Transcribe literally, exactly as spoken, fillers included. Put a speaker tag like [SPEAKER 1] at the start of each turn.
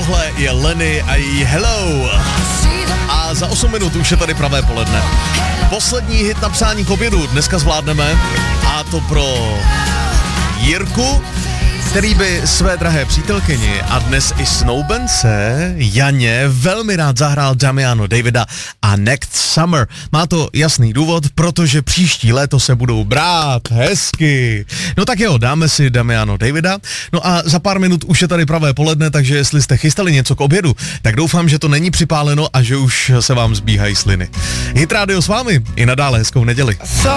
[SPEAKER 1] Tohle je Lenny a její Hello. A za osm minut už je tady pravé poledne. Poslední hit na přání k obědu dneska zvládneme, a to pro Jirku, který by své drahé přítelkyni a dnes i snoubence Janě velmi rád zahrál Damiano Davida a Next Summer. Má to jasný důvod, protože příští léto se budou brát hezky. No tak jo, dáme si Damiano Davida. No a za pár minut už je tady pravé poledne, takže jestli jste chystali něco k obědu, tak doufám, že to není připáleno a že už se vám zbíhají sliny. Hit Radio s vámi i nadále hezkou neděli.